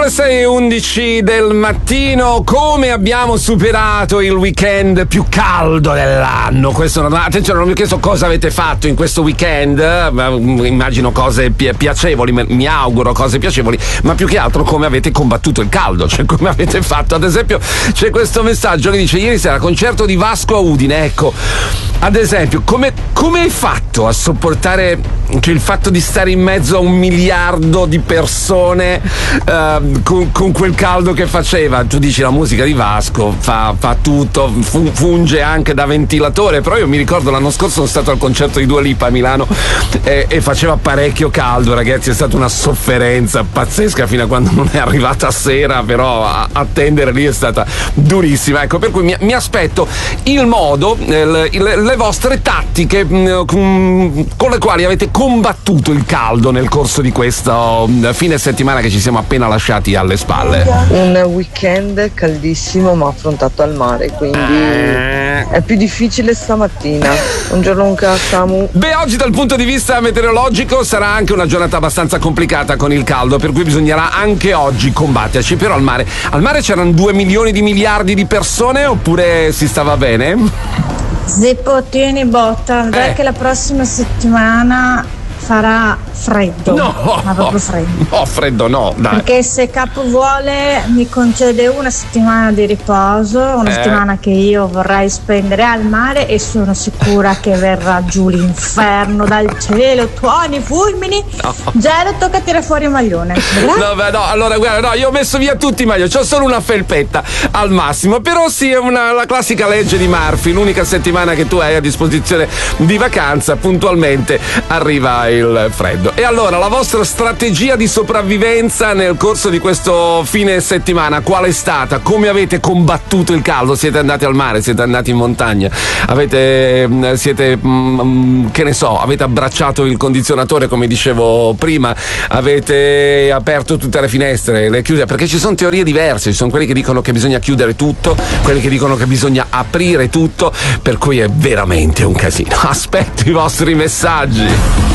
le 6:11 del mattino. Come abbiamo superato il weekend più caldo dell'anno? Questo attenzione, non vi ho chiesto cosa avete fatto in questo weekend, immagino cose piacevoli, mi auguro cose piacevoli, ma più che altro come avete combattuto il caldo, cioè come avete fatto. Ad esempio c'è questo messaggio che dice: ieri sera concerto di Vasco a Udine. Ecco, ad esempio, come hai fatto a sopportare il fatto di stare in mezzo a 1 miliardo di persone con quel caldo che faceva? Tu dici la musica di Vasco fa tutto, funge anche da ventilatore, però io mi ricordo l'anno scorso sono stato al concerto di Dua Lipa a Milano e faceva parecchio caldo, ragazzi, è stata una sofferenza pazzesca fino a quando non è arrivata sera, però attendere lì è stata durissima. Ecco, per cui mi aspetto il modo, le vostre tattiche con le quali avete combattuto il caldo nel corso di questo fine settimana che ci siamo appena lasciati alle spalle. Un weekend caldissimo ma affrontato al mare, quindi è più difficile stamattina. Buongiorno Samu. Beh, oggi dal punto di vista meteorologico sarà anche una giornata abbastanza complicata con il caldo, per cui bisognerà anche oggi combatterci. Però al mare c'erano 2 milioni di miliardi di persone, oppure si stava bene? Zeppo, tieni botta, dai che la prossima settimana farà freddo. No, ma proprio freddo. No, freddo no, dai. Perché se Capo vuole mi concede una settimana di riposo, una settimana che io vorrei spendere al mare, e sono sicura che verrà giù l'inferno dal cielo, tuoni, fulmini. No. Gelo, tocca tirare fuori il maglione. No, allora guarda, io ho messo via tutti i maglioni, c'ho solo una felpetta al massimo, però sì, è la classica legge di Murphy: l'unica settimana che tu hai a disposizione di vacanza, puntualmente arriva il freddo. E allora la vostra strategia di sopravvivenza nel corso di questo fine settimana qual è stata? Come avete combattuto il caldo? Siete andati al mare? Siete andati in montagna? Avete abbracciato il condizionatore, come dicevo prima? Avete aperto tutte le finestre, le chiuse? Perché ci sono teorie diverse, ci sono quelli che dicono che bisogna chiudere tutto, quelli che dicono che bisogna aprire tutto, per cui è veramente un casino. Aspetto i vostri messaggi.